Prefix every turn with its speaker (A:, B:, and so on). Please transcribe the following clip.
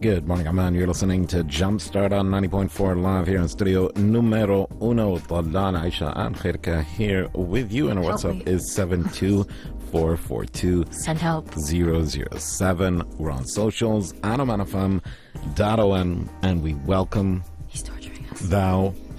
A: Good morning, Amman. You're listening to Jumpstart on 90.4 live here in studio numero uno. Talan Aisha and Khairka here with you. And our WhatsApp is 72442.
B: Send help.
A: 007. We're on socials, anomanafam.on, and we welcome
B: He's torturing us.
A: thou